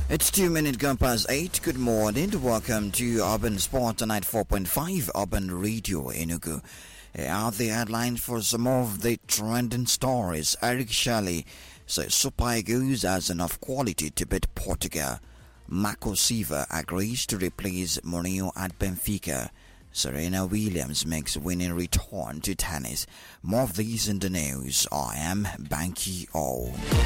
It's 2 minutes gone past 8. Good morning. Welcome to Urban Sport Tonight 4.5 Urban Radio Enugu. Here are the headlines for some of the trending stories. Eric Shelley says Super Eagles has enough quality to beat Portugal. Marco Silva agrees to replace Mourinho at Benfica. Serena Williams makes winning return to tennis. More of these in the news. I am Banky O.